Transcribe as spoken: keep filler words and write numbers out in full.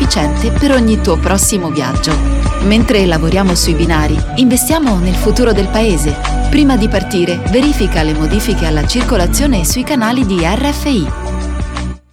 efficiente per ogni tuo prossimo viaggio. Mentre lavoriamo sui binari, investiamo nel futuro del paese. Prima di partire, verifica le modifiche alla circolazione sui canali di R F I.